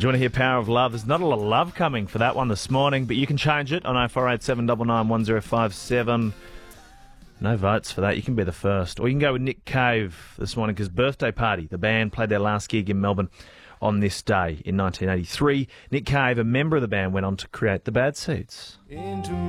Do you want to hear Power of Love? There's not a lot of love coming for that one this morning, but you can change it on 0487 799 1057. No votes for that. You can be the first. Or you can go with Nick Cave this morning because Birthday Party, the band, played their last gig in Melbourne on this day in 1983. Nick Cave, a member of the band, went on to create the Bad Seeds.